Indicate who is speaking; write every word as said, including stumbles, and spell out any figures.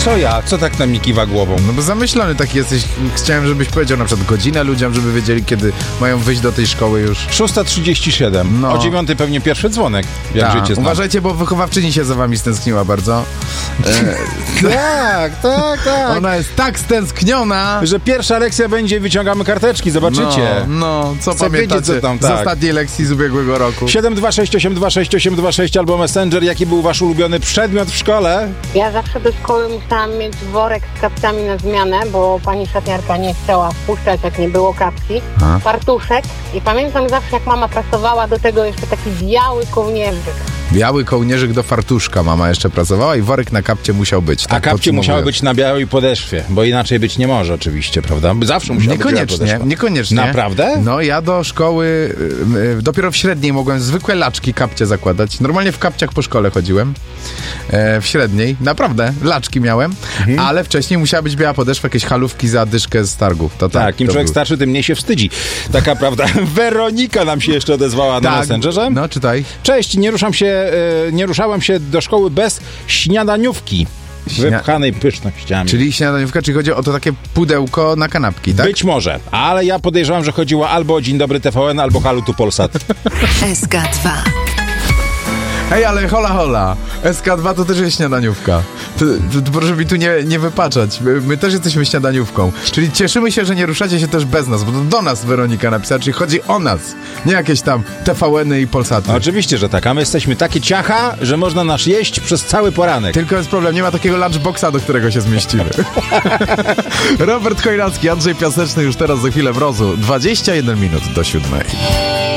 Speaker 1: Co ja? Co tak na mnie kiwa głową?
Speaker 2: No bo zamyślony taki jesteś. Chciałem, żebyś powiedział na przykład godzinę ludziom, żeby wiedzieli, kiedy mają wyjść do tej szkoły już.
Speaker 1: szósta trzydzieści siedem.
Speaker 2: No.
Speaker 1: O dziewiątej pewnie pierwszy dzwonek. Jak
Speaker 2: Ta,
Speaker 1: życie znam.
Speaker 2: uważajcie, bo wychowawczyni się za wami stęskniła bardzo. E,
Speaker 1: Tak, tak, tak.
Speaker 2: ona jest tak stęskniona,
Speaker 1: Że pierwsza lekcja będzie, wyciągamy karteczki, zobaczycie.
Speaker 2: No, no co
Speaker 1: Chcę
Speaker 2: pamiętacie
Speaker 1: wiedzieć, co tam,
Speaker 2: z
Speaker 1: tak.
Speaker 2: ostatniej lekcji z ubiegłego roku?
Speaker 1: siedem dwa sześć osiem dwa sześć osiem dwa sześć albo Messenger. Jaki był wasz ulubiony przedmiot w szkole?
Speaker 3: Ja zawsze do szkoły musiałam mieć worek z kapciami na zmianę, bo pani szatniarka nie chciała wpuszczać, jak nie było kapci.
Speaker 2: A?
Speaker 3: Fartuszek i pamiętam zawsze, jak mama pracowała, do tego jeszcze taki biały kołnierzyk.
Speaker 2: Biały kołnierzyk do fartuszka mama jeszcze pracowała i worek na kapcie musiał być.
Speaker 1: A
Speaker 2: Tak
Speaker 1: kapcie musiały
Speaker 2: podsumowując.
Speaker 1: być na białej podeszwie, bo inaczej być nie może oczywiście, prawda? Zawsze musiała być biała
Speaker 2: Niekoniecznie,
Speaker 1: podeszwa.
Speaker 2: niekoniecznie.
Speaker 1: Naprawdę?
Speaker 2: No ja do szkoły, y, y, dopiero w średniej mogłem zwykłe laczki, kapcie zakładać. Normalnie w kapciach po szkole chodziłem. E, w średniej, naprawdę, laczki miałem,
Speaker 1: Mhm.
Speaker 2: ale wcześniej musiała być biała podeszwa, jakieś halówki za dyszkę z targów. To tak,
Speaker 1: Tak, im
Speaker 2: to
Speaker 1: człowiek
Speaker 2: był.
Speaker 1: starszy, tym mniej się wstydzi. Taka prawda. Weronika nam się jeszcze odezwała na
Speaker 2: Tak,
Speaker 1: Messengerze.
Speaker 2: no czytaj.
Speaker 1: Cześć, nie ruszam się, e, nie ruszałam się do szkoły bez śniadaniówki.
Speaker 2: Śnia-
Speaker 1: Wypchanej pysznościami.
Speaker 2: Czyli śniadaniówka, czyli chodzi o to takie pudełko na kanapki, tak?
Speaker 1: Być może, ale ja podejrzewam, że chodziło albo o Dzień Dobry T V N, albo Halo tu Polsat.
Speaker 4: S K dwa.
Speaker 2: Hej, ale hola hola, S K dwa to też jest śniadaniówka. To, to, to proszę mi tu nie, nie wypaczać. My, my też jesteśmy śniadaniówką. Czyli cieszymy się, że nie ruszacie się też bez nas, bo to do nas Weronika napisała, czyli chodzi o nas, nie jakieś tam T V N-y i Polsaty.
Speaker 1: Oczywiście, że tak, a my jesteśmy takie ciacha, że można nas jeść przez cały poranek.
Speaker 2: Tylko jest problem, nie ma takiego lunchboxa, do którego się zmieścimy. Robert Chojnacki, Andrzej Piaseczny już teraz za chwilę w Rozu. dwadzieścia jeden minut do siódmej.